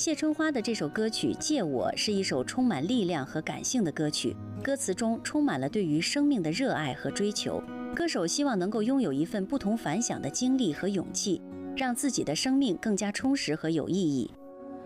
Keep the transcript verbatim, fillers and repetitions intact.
谢春花的这首歌曲《借我》是一首充满力量和感性的歌曲，歌词中充满了对于生命的热爱和追求。歌手希望能够拥有一份不同凡响的经历和勇气，让自己的生命更加充实和有意义。